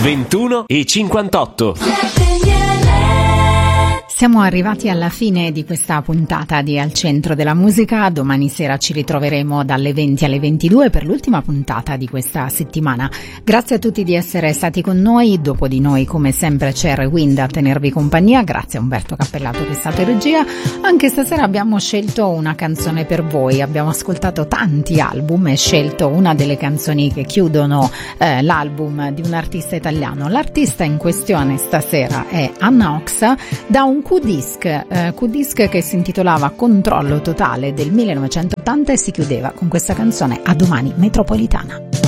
21:58. Siamo arrivati alla fine di questa puntata di Al Centro della Musica. Domani sera ci ritroveremo dalle 20 alle 22 per l'ultima puntata di questa settimana. Grazie a tutti di essere stati con noi. Dopo di noi, come sempre, c'è Rewind a tenervi compagnia. Grazie a Umberto Cappellato che è stato in regia. Anche stasera abbiamo scelto una canzone per voi. Abbiamo ascoltato tanti album e scelto una delle canzoni che chiudono l'album di un artista italiano. L'artista in questione stasera è Anna Ox, da un Q-Disc che si intitolava Controllo Totale del 1980 e si chiudeva con questa canzone A domani metropolitana.